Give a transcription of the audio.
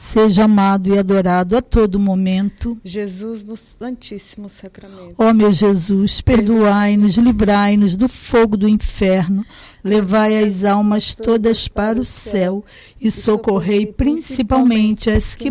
seja amado e adorado a todo momento. Jesus do Santíssimo Sacramento. Ó meu Jesus, perdoai-nos, livrai-nos do fogo do inferno, levai as almas todas para o céu e socorrei principalmente as que